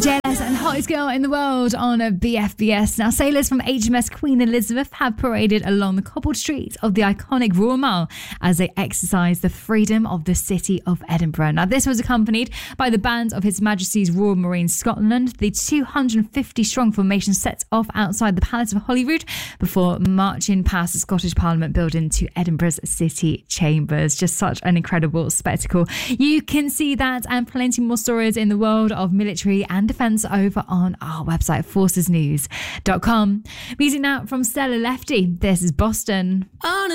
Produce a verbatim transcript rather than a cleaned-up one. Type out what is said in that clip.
J L S and Hottest Girl in the World on a B F B S. Now, sailors from H M S Queen Elizabeth have paraded along the cobbled streets of the iconic Royal Mile as they exercise the freedom of the city of Edinburgh. Now, this was accompanied by the band of His Majesty's Royal Marines Scotland. The two hundred fifty strong formation set off outside the Palace of Holyrood before marching past the Scottish Parliament building to Edinburgh's city chambers. Just such an incredible spectacle. You can see that and plenty more stories in the world of military and defence over on our website, forces news dot com. Music now from Stella Lefty. This is Boston. On